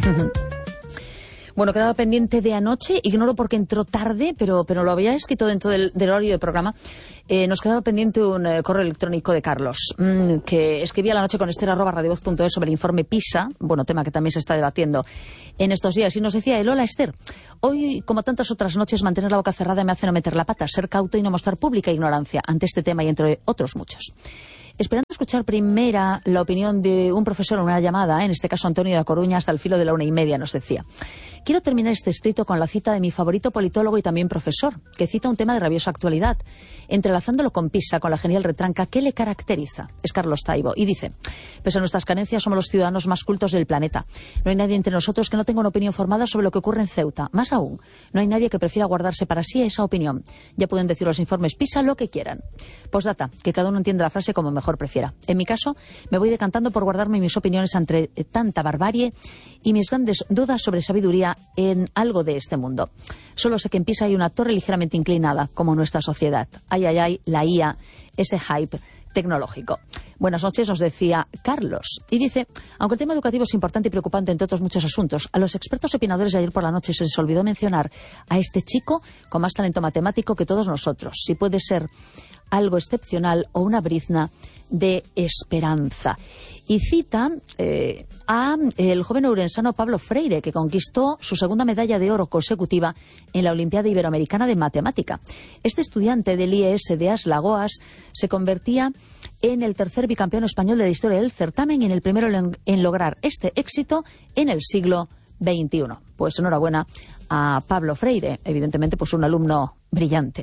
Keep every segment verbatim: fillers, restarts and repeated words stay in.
Bueno, quedaba pendiente de anoche, ignoro por qué entró tarde, pero, pero lo había escrito dentro del, del horario del programa. Eh, nos quedaba pendiente un eh, correo electrónico de Carlos, mmm, que escribía la noche con esther arroba radiovoz punto es sobre el informe PISA, bueno, tema que también se está debatiendo en estos días. Y nos decía él: hola Esther, hoy, como tantas otras noches, mantener la boca cerrada me hace no meter la pata, ser cauto y no mostrar pública ignorancia ante este tema y entre otros muchos. Esperando escuchar primera la opinión de un profesor en una llamada, en este caso Antonio de A Coruña, hasta el filo de la una y media, nos decía: quiero terminar este escrito con la cita de mi favorito politólogo y también profesor, que cita un tema de rabiosa actualidad, entrelazándolo con PISA, con la genial retranca que le caracteriza. Es Carlos Taibo, y dice: pese a nuestras carencias, somos los ciudadanos más cultos del planeta. No hay nadie entre nosotros que no tenga una opinión formada sobre lo que ocurre en Ceuta. Más aún, no hay nadie que prefiera guardarse para sí esa opinión. Ya pueden decir los informes PISA lo que quieran. Postdata, que cada uno entienda la frase como mejor prefiera. En mi caso, me voy decantando por guardarme mis opiniones ante tanta barbarie y mis grandes dudas sobre sabiduría en algo de este mundo. Solo sé que en PISA hay una torre ligeramente inclinada, como nuestra sociedad. Ay, ay, ay, la I A, ese hype tecnológico. Buenas noches, nos decía Carlos. Y dice: aunque el tema educativo es importante y preocupante entre otros muchos asuntos, a los expertos opinadores de ayer por la noche se les olvidó mencionar a este chico con más talento matemático que todos nosotros. Si puede ser algo excepcional o una brizna de esperanza. Y cita eh, a el joven ourensano Pablo Freire, que conquistó su segunda medalla de oro consecutiva en la Olimpiada Iberoamericana de Matemática. Este estudiante del I E S de Aslagoas se convertía en el tercer bicampeón español de la historia del certamen y en el primero en lograr este éxito en el siglo veintiuno. Pues enhorabuena a Pablo Freire, evidentemente pues un alumno brillante.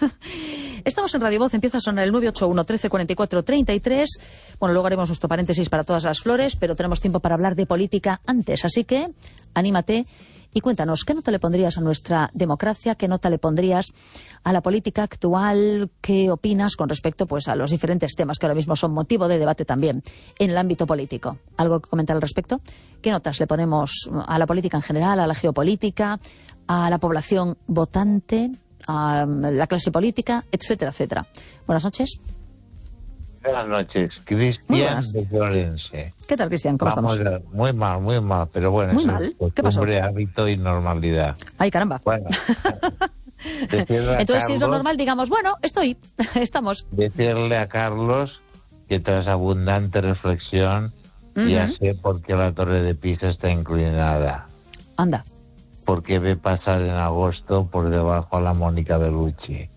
Estamos en Radio Voz, empieza a sonar el nueve ocho uno, trece, cuarenta y cuatro, treinta y tres. Bueno, luego haremos nuestro paréntesis para todas las flores, pero tenemos tiempo para hablar de política antes. Así que, anímate y cuéntanos, ¿qué nota le pondrías a nuestra democracia? ¿Qué nota le pondrías a la política actual? ¿Qué opinas con respecto pues a los diferentes temas que ahora mismo son motivo de debate también en el ámbito político? ¿Algo que comentar al respecto? ¿Qué notas le ponemos a la política en general, a la geopolítica, a la población votante, a la clase política, etcétera, etcétera? Buenas noches. Buenas noches, Cristian de Florense. ¿Qué tal, Cristian? ¿Cómo Vamos estamos? A, muy mal, muy mal, pero bueno, muy eso mal. es ¿Qué pasó? costumbre, hábito y normalidad. Ay, caramba. Bueno, entonces, Carlos, si es lo normal, digamos, bueno, estoy, estamos. Decirle a Carlos que tras abundante reflexión, uh-huh, ya sé por qué la torre de Pisa está inclinada. Anda. Porque ve pasar en agosto por debajo a la Mónica Bellucci.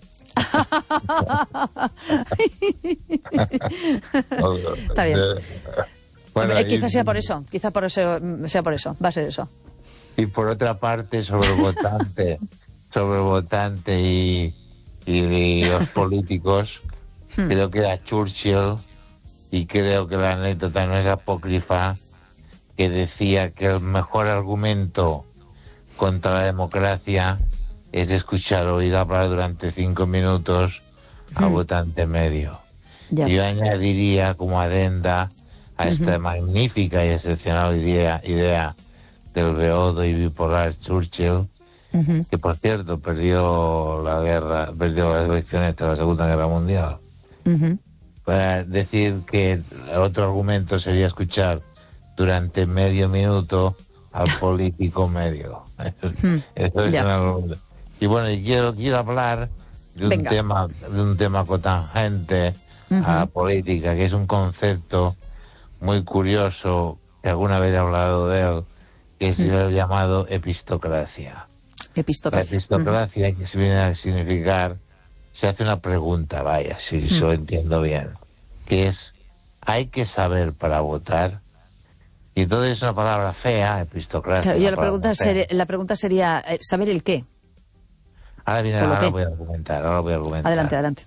Está bien. Bueno, eh, quizás y, sea por eso, quizás por eso sea por eso, va a ser eso. Y por otra parte, sobre el votante, sobre el votante y, y, y los políticos, hmm. creo que era Churchill, y creo que la anécdota no es apócrifa, que decía que el mejor argumento contra la democracia es escuchar o oír hablar durante cinco minutos al hmm. votante medio. Ya. Yo añadiría como adenda a uh-huh. esta magnífica y excepcional idea, idea del beodo y bipolar Churchill, uh-huh. que por cierto perdió la guerra, perdió las elecciones tras la Segunda Guerra Mundial. Uh-huh. Para decir que el otro argumento sería escuchar durante medio minuto al político medio. Hmm. Eso es una... Y bueno, y quiero, quiero hablar de un Venga. tema, de un tema cotangente uh-huh. a la política, que es un concepto muy curioso, que alguna vez he hablado de él, que es uh-huh. el llamado epistocracia. Epistocracia. La epistocracia, uh-huh. que se viene a significar, se hace una pregunta, vaya, si uh-huh. lo entiendo bien, que es, ¿hay que saber para votar? Y entonces es una palabra fea, epistocracia. Claro, yo la pregunta, sería, la pregunta sería, ¿saber el qué? Ahora viene, ahora lo voy a argumentar, ahora voy a argumentar. Adelante, adelante.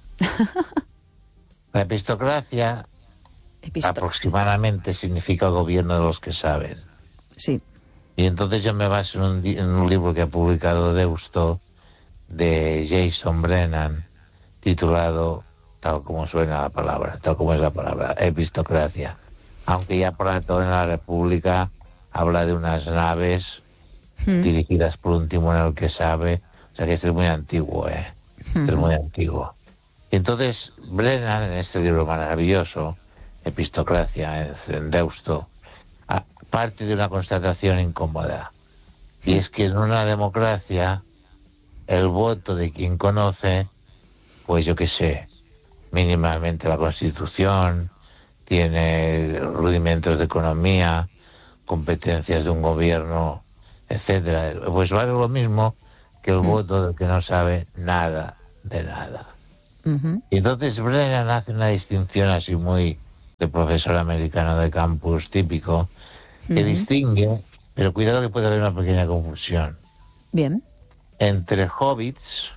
La epistocracia, epistocracia aproximadamente significa gobierno de los que saben. Sí. Y entonces yo me baso en un, en un libro que ha publicado Deusto, de Jason Brennan, titulado, tal como suena la palabra, tal como es la palabra, epistocracia. Aunque ya Plato en la República habla de unas naves hmm. dirigidas por un timonel que sabe, o sea que este es muy antiguo, ¿eh? Hmm. Es muy antiguo. Y entonces Brennan, en este libro maravilloso, Epistocracia, en Deusto, parte de una constatación incómoda. Y es que en una democracia el voto de quien conoce, pues yo qué sé, mínimamente la Constitución, tiene rudimentos de economía, competencias de un gobierno, etcétera, pues vale lo mismo que el uh-huh. voto del que no sabe nada de nada. Uh-huh. Y entonces Brennan hace una distinción así muy de profesor americano de campus típico, que uh-huh. distingue, pero cuidado que puede haber una pequeña confusión. Bien. Entre hobbits,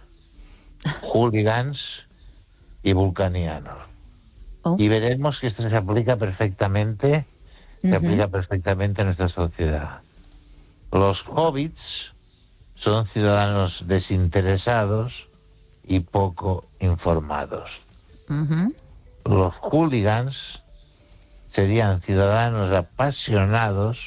hooligans y vulcanianos. Oh. Y veremos que esto se aplica perfectamente, uh-huh. se aplica perfectamente a nuestra sociedad. Los hobbits son ciudadanos desinteresados y poco informados. Uh-huh. Los hooligans serían ciudadanos apasionados,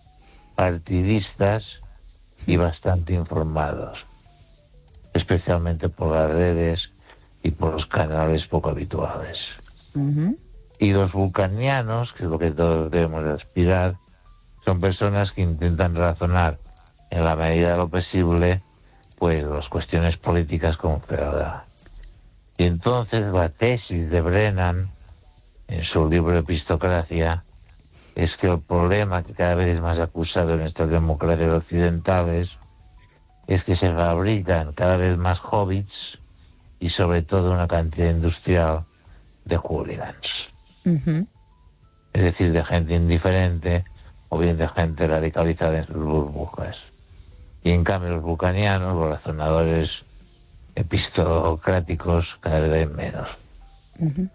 partidistas y bastante informados, especialmente por las redes y por los canales poco habituales. Uh-huh. Y los vulcanianos, que es lo que todos debemos de aspirar, son personas que intentan razonar en la medida de lo posible pues las cuestiones políticas con fealdad. Y entonces la tesis de Brennan en su libro Epistocracia es que el problema que cada vez es más acusado en estas democracias occidentales es que se fabrican cada vez más hobbits y sobre todo una cantidad industrial de hooligans. Uh-huh. Es decir, de gente indiferente o bien de gente radicalizada en sus burbujas. Y en cambio los vulcanianos, los razonadores epistocráticos, cada vez hay menos. Uh-huh.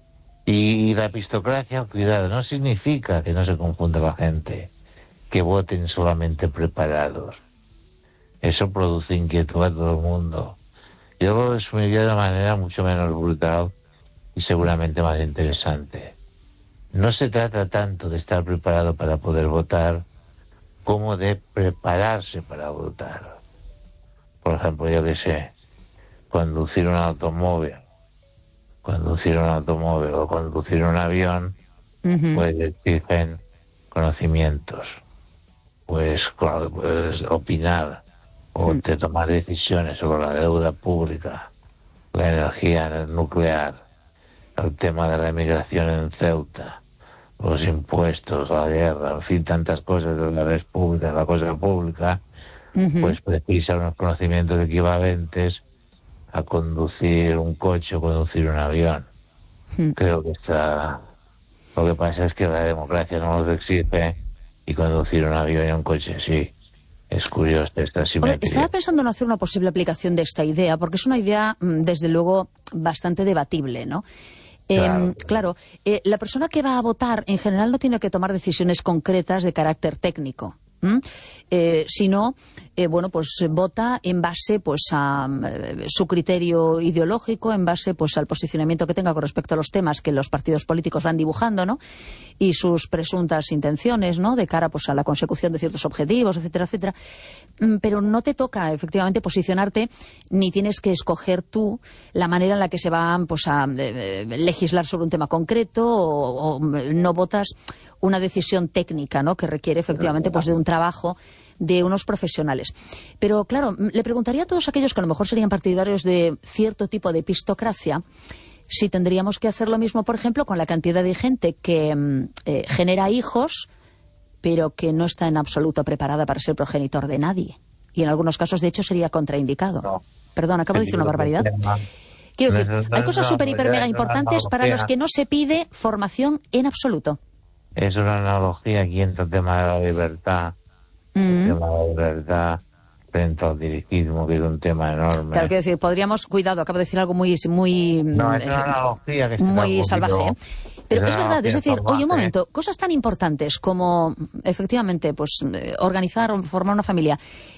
Y la epistocracia, cuidado, no significa que no se confunda la gente, que voten solamente preparados. Eso produce inquietud a todo el mundo. Yo lo resumiría de una manera mucho menos brutal y seguramente más interesante. No se trata tanto de estar preparado para poder votar como de prepararse para votar. Por ejemplo, yo qué sé, conducir un automóvil, conducir un automóvil o conducir un avión, uh-huh. pues exigen conocimientos, pues, pues opinar o uh-huh. de tomar decisiones sobre la deuda pública, la energía nuclear, el tema de la emigración en Ceuta, los impuestos, la guerra, en fin, tantas cosas de la red pública, la cosa pública, uh-huh. pues precisa unos conocimientos equivalentes a conducir un coche o conducir un avión. Uh-huh. Creo que está... Lo que pasa es que la democracia no los exige y conducir un avión y un coche sí. Es curioso esta simetría. Oye, estaba pensando en hacer una posible aplicación de esta idea, porque es una idea, desde luego, bastante debatible, ¿no? Claro, eh, claro eh, la persona que va a votar en general no tiene que tomar decisiones concretas de carácter técnico, eh, sino, eh, bueno, pues vota en base pues a eh, su criterio ideológico, en base pues al posicionamiento que tenga con respecto a los temas que los partidos políticos van dibujando, ¿no? Y sus presuntas intenciones, ¿no? De cara pues a la consecución de ciertos objetivos, etcétera, etcétera. Pero no te toca efectivamente posicionarte, ni tienes que escoger tú la manera en la que se va pues a eh, legislar sobre un tema concreto, o, o no votas una decisión técnica, ¿no? Que requiere efectivamente pues de un trabajo de unos profesionales. Pero claro, le preguntaría a todos aquellos que a lo mejor serían partidarios de cierto tipo de epistocracia si tendríamos que hacer lo mismo, por ejemplo, con la cantidad de gente que eh, genera hijos pero que no está en absoluto preparada para ser progenitor de nadie. Y en algunos casos, de hecho, sería contraindicado. No. Perdón, acabo de decir una barbaridad. Quiero decir, no, no, hay cosas súper, hiper, mega importantes para los que no se pide formación en absoluto. Es una analogía aquí entre el tema de la libertad, mm. el tema de la libertad frente al dirigismo, que es un tema enorme. Claro, quiero decir, podríamos, cuidado, acabo de decir algo muy... muy no, es una analogía que muy salvaje, ¿eh? Pero es verdad, es decir, oye, un momento, cosas tan importantes como, efectivamente, pues organizar o formar una familia,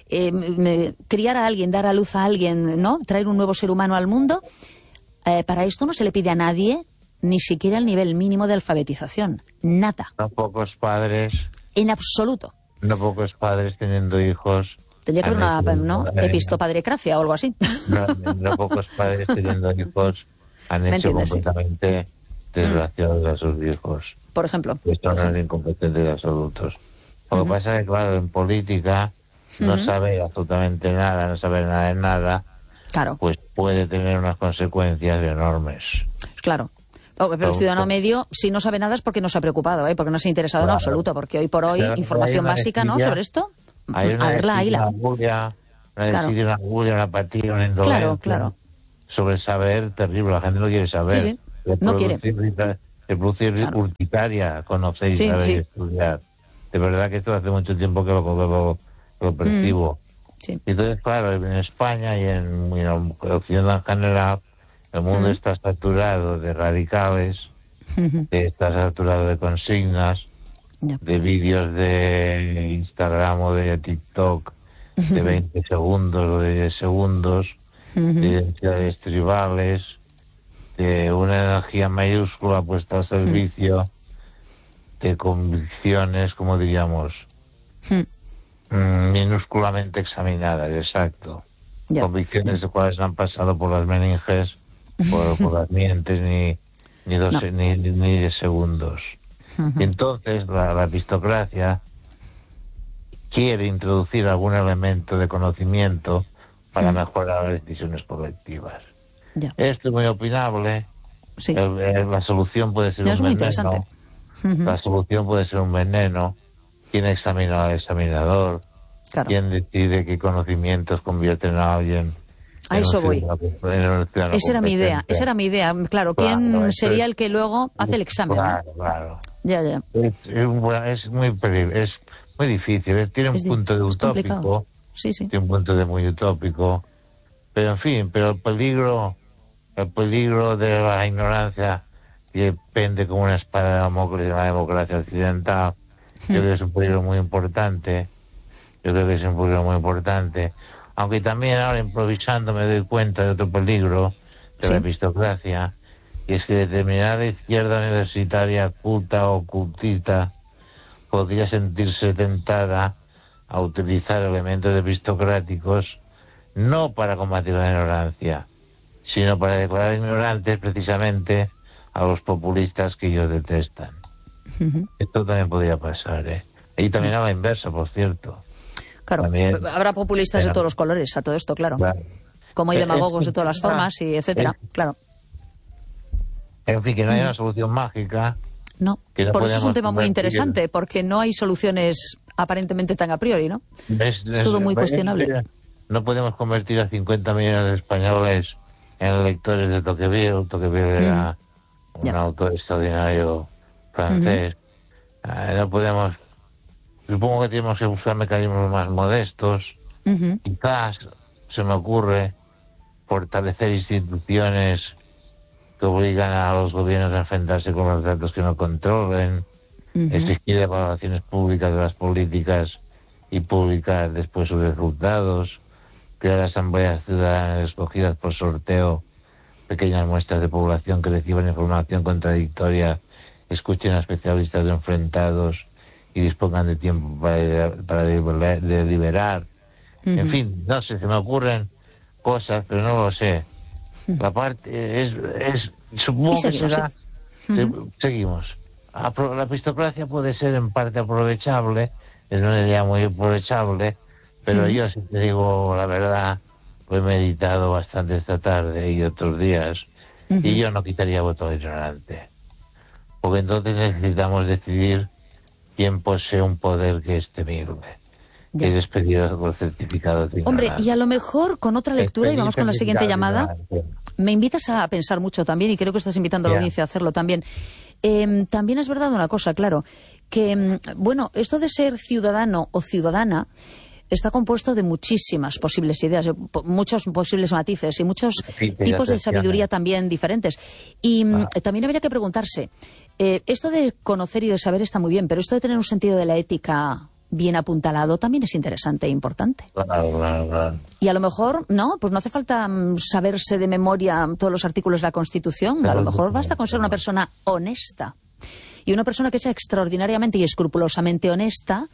eh, criar a alguien, dar a luz a alguien, ¿no? Traer un nuevo ser humano al mundo, eh, para esto no se le pide a nadie ni siquiera el nivel mínimo de alfabetización. Nada. No pocos padres. En absoluto. No pocos padres teniendo hijos. Tendría que haber una, ¿no? Epistopadrecracia o algo así. No, no pocos padres teniendo hijos han hecho completamente desgraciados a sus hijos. Por ejemplo. Esto no es incompetentes absolutos. Lo que Ujú. pasa es que, claro, en política no Ujú. saber absolutamente nada, no saber nada de nada, Claro, pues puede tener unas consecuencias enormes. claro. Oh, pero el ciudadano medio, si no sabe nada es porque no se ha preocupado, ¿eh? Porque no se ha interesado en Claro. absoluto, porque hoy por hoy, Claro, hay información una básica, ¿no?, desidia- sobre esto. Hay una A verla, desidia, Aila. una agulla, una Claro. desidia, una agulla, una apatía, una indolencia Claro, claro. sobre saber terrible. La gente no quiere saber. Sí, sí. De No quiere. producir, de producir Claro. urticaria, conocer y Sí, saber sí. y estudiar. De verdad que esto hace mucho tiempo que lo, que lo, lo percibo. Sí. Entonces, claro, en España y en, y en Occidente en general, el mundo Mm. está saturado de radicales, Ujú. está saturado de consignas, Ya. de vídeos de Instagram o de TikTok de veinte segundos o de diez segundos, Ujú. de identidades tribales, de una energía mayúscula puesta al servicio de convicciones, como diríamos, Mm. mm, minúsculamente examinadas, exacto. Ya. Convicciones de cuales no han pasado por las meninges, por, por las mientes, ni, ni, dos, No. ni, ni de segundos. Ujú. Y entonces la, la aristocracia quiere introducir algún elemento de conocimiento para Mm. mejorar las decisiones colectivas. Ya. Esto es muy opinable. Sí. El- el- la solución puede ser Ya, un es muy veneno. interesante. Ujú. La solución puede ser un veneno. ¿Quién examina al examinador? Claro. ¿Quién decide qué conocimientos convierten a alguien A en eso un voy. ciudadano- en un ciudadano Esa era mi idea, competente? esa era mi idea. Claro, ¿quién Claro, eso sería es- el que luego hace el examen? ¿no? Claro, claro. Ya, ya. Es, es, un buen- es muy peli- es muy difícil. es- Tiene un Es di- punto de es complicado. utópico. Sí, sí. Tiene un punto de muy utópico. Pero en fin, pero el peligro, el peligro de la ignorancia que pende como una espada de Damocles en la democracia occidental, yo creo que es un peligro muy importante. Yo creo que es un peligro muy importante. Aunque también ahora improvisando me doy cuenta de otro peligro de Sí. la aristocracia, y es que determinada izquierda universitaria culta o cultista podría sentirse tentada a utilizar elementos aristocráticos no para combatir la ignorancia, sino para declarar ignorantes precisamente a los populistas que ellos detestan. Ujú. Esto también podría pasar, ¿eh? Y también a la inversa, por cierto. Claro, También. habrá populistas de Pero- todos los colores a todo esto, claro. Claro. Como hay Eh, demagogos es- de todas las formas y etcétera, es- claro. En fin, que no hay una solución mágica. No, que no por eso es un podemos tema muy convertir- interesante, porque no hay soluciones aparentemente tan a priori, ¿no? Es, Es todo muy es- cuestionable. No podemos convertir a cincuenta millones de españoles en lectores de Tocqueville. Tocqueville era un Ya. autor extraordinario francés. Eh, no podemos... Supongo que tenemos que buscar mecanismos más modestos. Ujú. Quizás, se me ocurre, fortalecer instituciones que obligan a los gobiernos a enfrentarse con los datos que no controlen, Ujú. exigir evaluaciones públicas de las políticas y publicar después sus resultados, crear asambleas ciudadanas escogidas por sorteo, pequeñas muestras de población que reciban información contradictoria, escuchen a especialistas enfrentados y dispongan de tiempo para, para deliberar. deliberar. En Ujú. fin, no sé, se me ocurren cosas, pero no lo sé. La parte es, es supongo Y seguimos, que será... sí. se- Ujú. Seguimos. Apro- La aristocracia puede ser en parte aprovechable, es una idea muy aprovechable, pero Ujú. yo, si te digo la verdad, lo he meditado bastante esta tarde y otros días, Ujú. y yo no quitaría voto al ignorante. Porque entonces necesitamos decidir quién posee un poder que es temible. Ya. Que es despedido con certificado de Hombre, ignorancia. y a lo mejor con otra lectura, y vamos con la siguiente llamada, me invitas a pensar mucho también, y creo que estás invitando a la Ya. audiencia a hacerlo también. Eh, también es verdad una cosa, claro, que, mm, bueno, esto de ser ciudadano o ciudadana está compuesto de muchísimas posibles ideas, de po- muchos posibles matices y muchos Sí, sí, tipos ya de te sabiduría entiendo. también diferentes. Y mm, Ah. también habría que preguntarse, eh, esto de conocer y de saber está muy bien, pero esto de tener un sentido de la ética bien apuntalado también es interesante e importante. Claro, claro, claro. Y a lo mejor, no, pues no hace falta mm, saberse de memoria todos los artículos de la Constitución. A Claro, lo mejor sí, basta con ser una claro. persona honesta. Y una persona que sea extraordinariamente y escrupulosamente honesta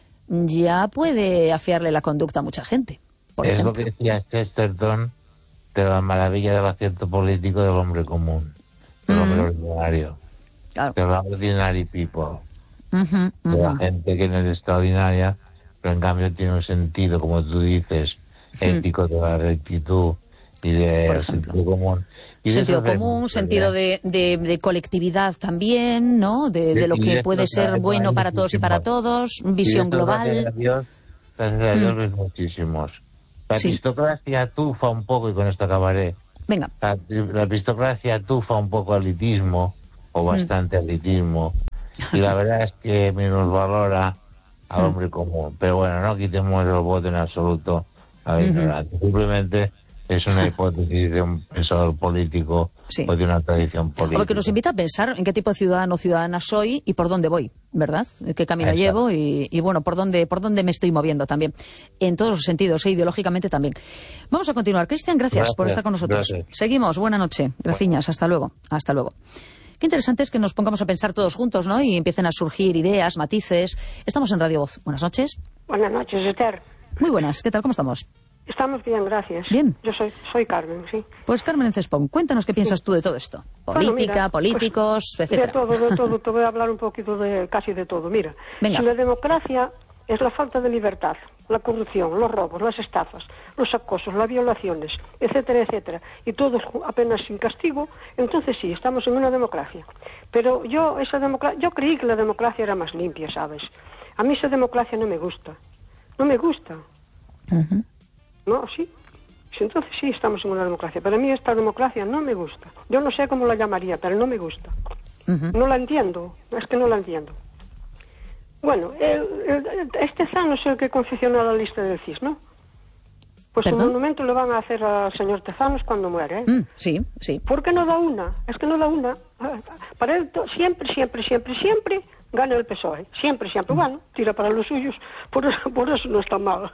ya puede afiarle la conducta a mucha gente, por es ejemplo. lo que decía Chesterton de la maravilla del acierto político del hombre común, del hombre Mm. ordinario, Claro. del ordinary people. Uh-huh, uh-huh. La gente que no es extraordinaria, pero en cambio tiene un sentido, como tú dices, ético, de la rectitud y de sentido común. Y sentido común, sentido de, de, de colectividad también, ¿no? De, de lo que puede ser bueno para todos y para todos, visión global. Gracias a Dios, gracias a Dios, ves muchísimos. La Sí. aristocracia tufa un poco, y con esto acabaré, Venga. la, la aristocracia tufa un poco elitismo, o bastante elitismo, y la verdad es que menos valora al hombre común. Pero bueno, no quitemos el voto en absoluto a la ignorancia. Simplemente es una hipótesis de un pensador político, Sí. o de una tradición política. O que nos invita a pensar en qué tipo de ciudadano o ciudadana soy y por dónde voy, ¿verdad? ¿Qué camino Exacto. llevo y, y, bueno, por dónde, por dónde me estoy moviendo también? En todos los sentidos, e ideológicamente también. Vamos a continuar. Cristian, gracias, Gracias, por estar con nosotros. gracias. Seguimos. Buena noche. Graciñas. Hasta luego. Hasta luego. Qué interesante es que nos pongamos a pensar todos juntos, ¿no? Y empiecen a surgir ideas, matices. Estamos en Radio Voz. Buenas noches. Buenas noches, Esther. Muy buenas. ¿Qué tal? ¿Cómo estamos? Estamos bien, gracias. Bien. Yo soy, soy Carmen, sí. Pues Carmen Cespón, cuéntanos qué piensas tú de todo esto. Política, Bueno, mira, políticos, pues, etcétera. De todo, de todo. Te voy a hablar un poquito de casi de todo. Mira, Venga. si la democracia es la falta de libertad, la corrupción, los robos, las estafas, los acosos, las violaciones, etcétera, etcétera, y todos apenas sin castigo, entonces sí, estamos en una democracia. Pero yo esa democracia, yo creí que la democracia era más limpia, ¿sabes? A mí esa democracia no me gusta. No me gusta. Uh-huh. No, sí. Entonces sí, estamos en una democracia. Pero a mí esta democracia no me gusta. Yo no sé cómo la llamaría, pero no me gusta. Uh-huh. No la entiendo. Es que no la entiendo. Bueno, el, el, este Tezanos es el que confeccionó la lista del C I S, ¿no? Pues ¿Perdón? un monumento le van a hacer al señor Tezanos cuando muere, ¿eh? Mm, sí, sí. ¿Por qué no da una? Es que no da una. Para él to- siempre, siempre, siempre, siempre gana el P S O E. Siempre, siempre. Bueno, tira para los suyos. Por eso, por eso no está mal.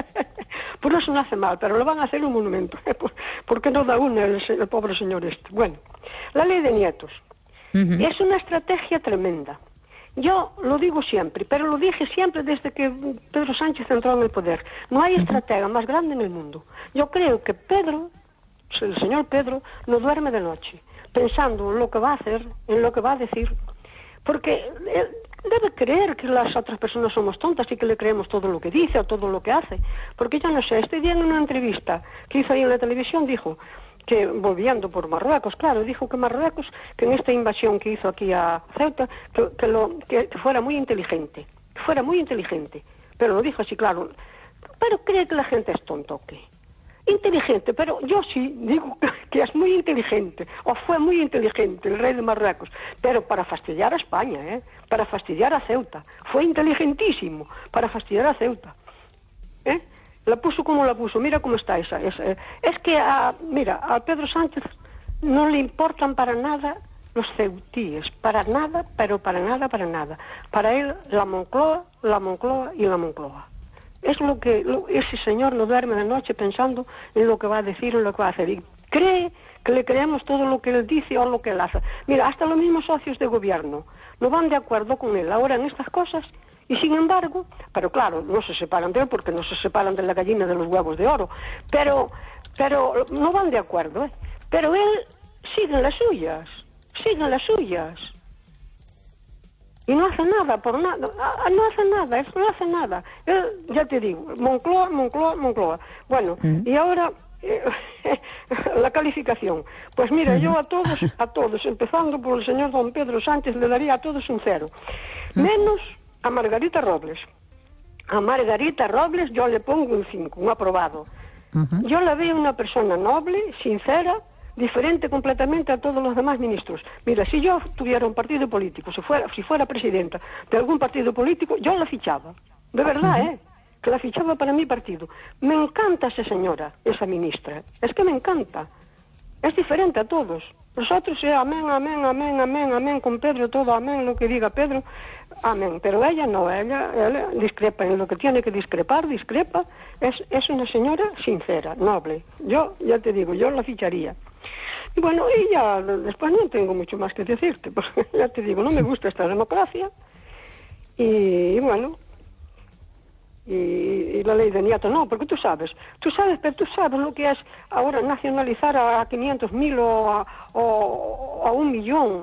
Por eso no hace mal, pero le van a hacer un monumento. ¿Por, por qué no da una el, se- el pobre señor este? Bueno, la ley de nietos. Uh-huh. Es una estrategia tremenda. Yo lo digo siempre, pero lo dije siempre desde que Pedro Sánchez entró en el poder. No hay estratega más grande en el mundo. Yo creo que Pedro, el señor Pedro, no duerme de noche, pensando en lo que va a hacer, en lo que va a decir, porque él debe creer que las otras personas somos tontas y que le creemos todo lo que dice o todo lo que hace. Porque yo no sé, este día en una entrevista que hizo ahí en la televisión dijo que, volviendo por Marruecos, claro, dijo que Marruecos, que en esta invasión que hizo aquí a Ceuta, que, que, lo, que, que fuera muy inteligente, que fuera muy inteligente, pero lo dijo así, claro, pero cree que la gente es tonta, ¿o qué? Inteligente, pero yo sí digo que, que es muy inteligente, o fue muy inteligente el rey de Marruecos, pero para fastidiar a España, ¿eh? Para fastidiar a Ceuta, fue inteligentísimo para fastidiar a Ceuta, ¿eh? La puso como la puso, mira cómo está esa. esa. Es que, a, mira, a Pedro Sánchez no le importan para nada los ceutíes, para nada, pero para nada, para nada. Para él, la Moncloa, la Moncloa y la Moncloa. Es lo que lo, ese señor no duerme de noche pensando en lo que va a decir, en lo que va a hacer. Y cree que le creemos todo lo que él dice o lo que él hace. Mira, hasta los mismos socios de gobierno no van de acuerdo con él ahora en estas cosas. Y sin embargo, pero claro, no se separan de él porque no se separan de la gallina de los huevos de oro, pero, pero no van de acuerdo, ¿eh? Pero él sigue las suyas, sigue las suyas. Y no hace nada por nada, no hace nada, eso no hace nada. Él, ya te digo, Moncloa, Moncloa, Moncloa. Bueno, mm. y ahora eh, la calificación. Pues mira, uh-huh. yo a todos, a todos, empezando por el señor don Pedro Sánchez, le daría a todos un cero. Uh-huh. Menos a Margarita Robles. A Margarita Robles yo le pongo un cinco, un aprobado. Uh-huh. Yo la veo una persona noble, sincera, diferente completamente a todos los demás ministros. Mira, si yo tuviera un partido político, si fuera, si fuera presidenta de algún partido político, yo la fichaba. De verdad, uh-huh. ¿eh? Que la fichaba para mi partido. Me encanta esa señora, esa ministra. Es que me encanta. Es diferente a todos. Nosotros, eh, amén, amén, amén, amén, amén, con Pedro todo, amén, lo que diga Pedro, amén. Pero ella no, ella, ella discrepa en lo que tiene que discrepar, discrepa. Es, es una señora sincera, noble. Yo, ya te digo, yo la ficharía. Y bueno, y ya después no tengo mucho más que decirte, porque ya te digo, no me gusta esta democracia. Y, y bueno, y, y la ley de nieto no, porque tú sabes, tú sabes, pero tú sabes lo que es ahora nacionalizar a quinientos mil o a, o, o a un millón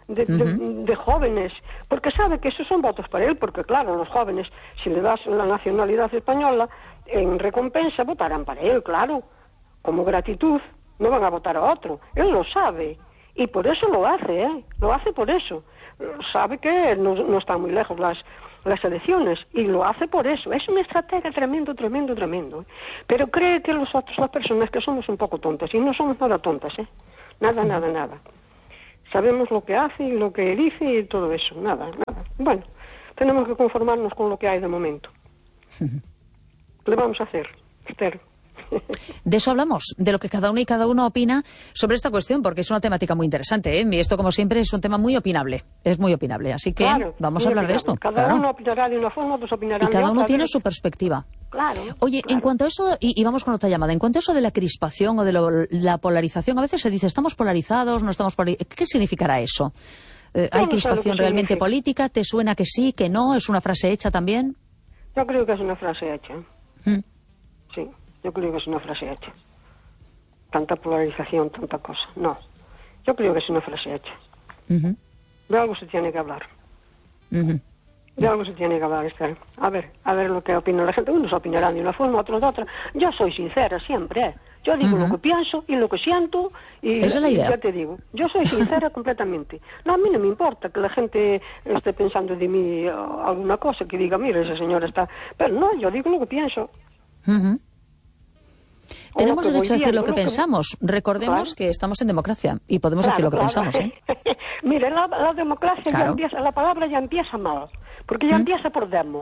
de, de, uh-huh. de jóvenes, porque sabe que esos son votos para él, porque claro, los jóvenes, si le das la nacionalidad española, en recompensa votarán para él, claro, como gratitud, no van a votar a otro, él lo sabe, y por eso lo hace, ¿eh? Lo hace por eso, sabe que no, no están muy lejos las las elecciones, y lo hace por eso. Es una estrategia tremendo, tremendo, tremendo. Pero cree que los otros, las personas que somos un poco tontas, y no somos nada tontas, ¿eh? Nada, nada, nada. Sabemos lo que hace y lo que dice y todo eso, nada, nada. Bueno, tenemos que conformarnos con lo que hay de momento. ¿Qué le vamos a hacer, Esther? De eso hablamos, de lo que cada uno y cada uno opina sobre esta cuestión, porque es una temática muy interesante, ¿eh? Y esto, como siempre, es un tema muy opinable, es muy opinable, así que claro, vamos a hablar opinable. de esto. Cada claro. uno opinará de una forma, pues opinará y cada de uno otra, tiene de... su perspectiva. Claro. Oye, claro. en cuanto a eso, y, y vamos con otra llamada, en cuanto a eso de la crispación o de lo, la polarización, a veces se dice, estamos polarizados, no estamos polarizados. ¿Qué significará eso? Eh, ¿Hay no crispación realmente significa. política? ¿Te suena que sí, que no? ¿Es una frase hecha también? Yo creo que es una frase hecha. ¿Mm? Sí, yo creo que es una frase hecha. Tanta polarización, tanta cosa. No, yo creo que es una frase hecha. Uh-huh. De algo se tiene que hablar. Uh-huh. De algo se tiene que hablar, Esther. A ver, a ver lo que opina la gente. Unos opinarán de una forma, otros de otra. Yo soy sincera siempre, ¿eh? Yo digo uh-huh. lo que pienso y lo que siento y, Esa es la idea. y ya te digo. Yo soy sincera completamente. No, a mí no me importa que la gente esté pensando de mí uh, alguna cosa, que diga, mira, esa señora está... Pero no, yo digo lo que pienso. Uh-huh. Tenemos derecho a decir lo que lo que... pensamos. Recordemos claro. que estamos en democracia y podemos claro, decir lo que claro. pensamos, ¿eh? Mire, la, la democracia claro. ya empieza, la palabra ya empieza mal, porque ya ¿Mm? empieza por demo.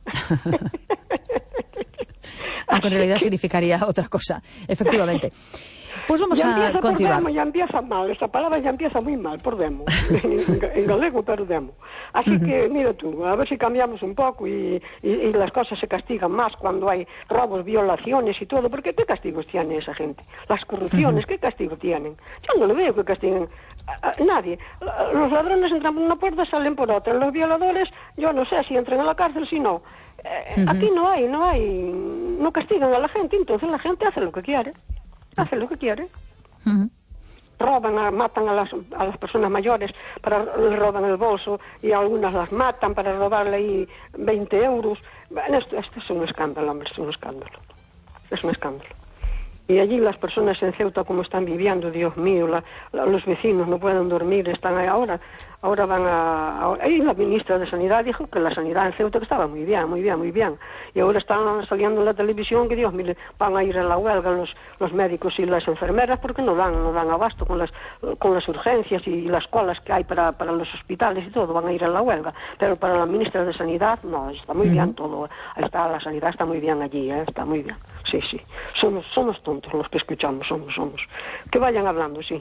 Aunque en realidad que... significaría otra cosa, efectivamente. Pues vamos ya a continuar. Por demo, ya empieza mal, esta palabra ya empieza muy mal, por demo. en, en galego, pero demo. Así uh-huh. que, mira tú, a ver si cambiamos un poco y, y, y las cosas se castigan más cuando hay robos, violaciones y todo, porque ¿qué castigos tiene esa gente? Las corrupciones, uh-huh. ¿qué castigo tienen? Yo no le veo que castiguen a, a nadie. Los ladrones entran por una puerta, salen por otra. Los violadores, yo no sé si entran a la cárcel, si no. Eh, uh-huh. Aquí no hay, no hay, no castigan a la gente, entonces la gente hace lo que quiere. Hace lo que quiere. Uh-huh. Roban, a, matan a las, a las personas mayores, para le roban el bolso, y algunas las matan para robarle ahí veinte euros. Bueno, esto, esto es un escándalo, hombre, es un escándalo. Es un escándalo. Y allí las personas en Ceuta, como están viviendo, Dios mío, la, la, los vecinos no pueden dormir, están ahí ahora, ahora van a... Ahora, y la ministra de Sanidad dijo que la sanidad en Ceuta estaba muy bien, muy bien, muy bien. Y ahora están saliendo en la televisión que, Dios mío, van a ir a la huelga los, los médicos y las enfermeras porque no dan, no dan abasto con las, con las urgencias y las colas que hay para, para los hospitales y todo, van a ir a la huelga. Pero para la ministra de Sanidad, no, está muy bien todo. Está, la sanidad está muy bien allí, ¿eh? Está muy bien. Sí, sí. Somos, somos tontos los que escuchamos, somos, somos. Que vayan hablando, sí.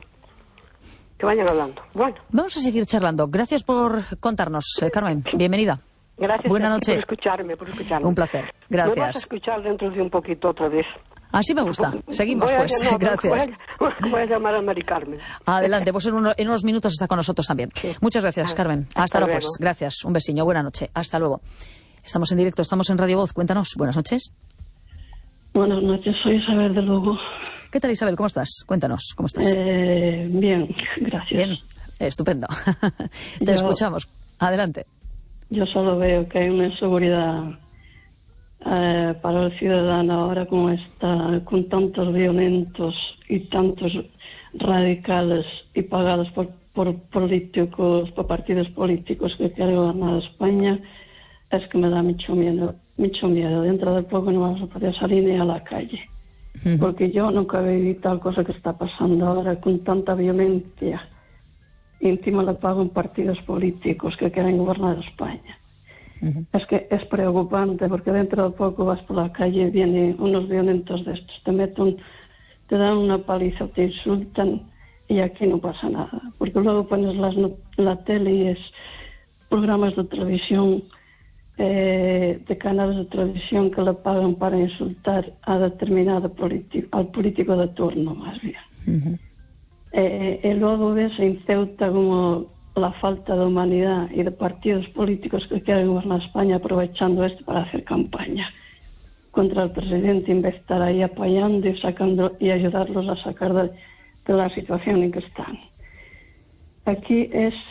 Que vayan hablando. Bueno. Vamos a seguir charlando. Gracias por contarnos, eh, Carmen. Bienvenida. Gracias. Buenas noches. Por escucharme, por escucharme. Un placer. Gracias. Me vas a escuchar dentro de un poquito otra vez. Así me gusta. Seguimos, voy pues. A, no, gracias. Voy a, voy a llamar a Mari Carmen. Adelante, pues en, uno, en unos minutos está con nosotros también. Sí. Muchas gracias, Carmen. Hasta, Hasta luego, pues. Gracias. Un besiño. Buena noche. Hasta luego. Estamos en directo, estamos en Radio Voz. Cuéntanos. Buenas noches. Buenas noches, soy Isabel de Lugo. ¿Qué tal, Isabel? ¿Cómo estás? Cuéntanos, ¿cómo estás? Eh, bien, gracias. Bien, estupendo. Te yo, escuchamos. Adelante. Yo solo veo que hay una inseguridad eh, para el ciudadano ahora con, esta, con tantos violentos y tantos radicales y pagados por, por políticos, por partidos políticos que quieren gobernar España, es que me da mucho miedo. Mucho miedo. Dentro de poco no vamos a poder salir ni a la calle. Uh-huh. Porque yo nunca viví tal cosa que está pasando ahora con tanta violencia. Y encima la pagan partidos políticos que quieren gobernar España. Uh-huh. Es que es preocupante porque dentro de poco vas por la calle y vienen unos violentos de estos. Te meten, te dan una paliza, te insultan y aquí no pasa nada. Porque luego pones las, la tele y es programas de televisión... Eh, de canales de televisión que le pagan para insultar a determinado político, al político de turno, más bien. Uh-huh. Eh, y luego ves en Ceuta como la falta de humanidad y de partidos políticos que quieren gobernar España aprovechando esto para hacer campaña contra el presidente en vez de estar ahí apoyando y sacando y ayudarlos a sacar de, de la situación en que están. Aquí es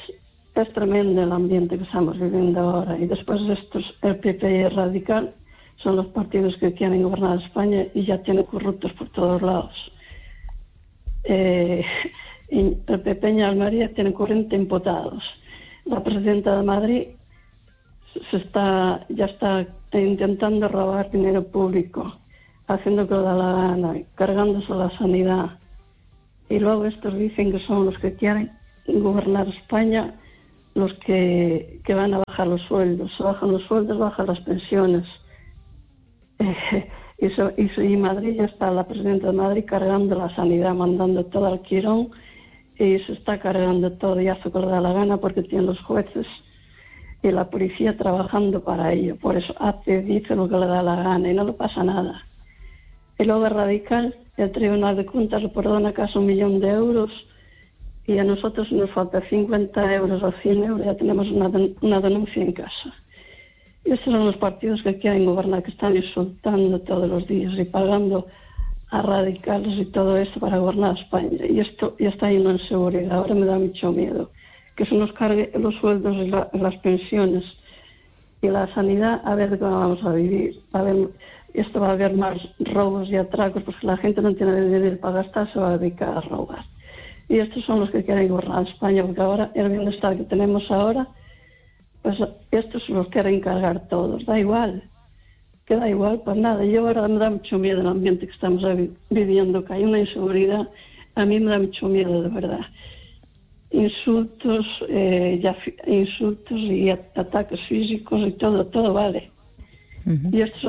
es tremendo el ambiente que estamos viviendo ahora. Y después estos, el P P y el Radical, son los partidos que quieren gobernar España y ya tienen corruptos por todos lados. Eh, el P P en Almería tiene cuarenta imputados. La presidenta de Madrid se está, ya está intentando robar dinero público, haciendo que lo da la gana, cargándose la sanidad. Y luego estos dicen que son los que quieren gobernar España, los que, que van a bajar los sueldos. Se bajan los sueldos, bajan las pensiones. Eh, y, so, y, so, y Madrid ya está, la presidenta de Madrid cargando la sanidad, mandando todo al quirón, y se está cargando todo y hace lo que le da la gana porque tiene los jueces y la policía trabajando para ello. Por eso hace, dice lo que le da la gana y no le pasa nada. Y luego es Radical, el Tribunal de Cuentas le perdona casi un millón de euros y a nosotros nos falta cincuenta euros o cien euros, ya tenemos una, una denuncia en casa. Y estos son los partidos que quieren gobernar, que están insultando todos los días y pagando a radicales y todo esto para gobernar España. Y esto ya está lleno de inseguridad. Ahora me da mucho miedo que se nos cargue los sueldos y la, las pensiones y la sanidad, a ver cómo vamos a vivir. A ver, esto va a haber más robos y atracos porque la gente no tiene dinero para gastar, se va a dedicar a robar. Y estos son los que quieren gobernar España, porque ahora el bienestar que tenemos ahora, pues estos los quieren cargar todos. Da igual, que da igual, pues nada. Yo ahora me da mucho miedo el ambiente que estamos viviendo, que hay una inseguridad. A mí me da mucho miedo, de verdad. Insultos, eh, ya, insultos y ataques físicos y todo, todo vale. Uh-huh. Y estos